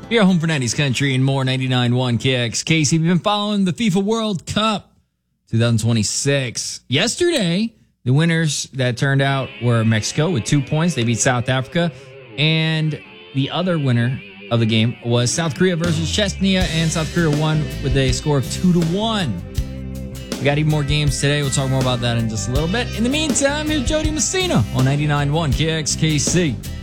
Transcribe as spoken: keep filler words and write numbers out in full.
You're home for nineties country and more. Ninety-nine point one K X K C. We've been following the FIFA World Cup twenty twenty-six. Yesterday, the winners that turned out were Mexico with two points. They beat South Africa. And the other winner of the game was South Korea versus Chechnya, and South Korea won with a score of two to one. We got even more games today. We'll talk more about that in just a little bit. In the meantime, here's Jody Messina on ninety-nine point one K X K C.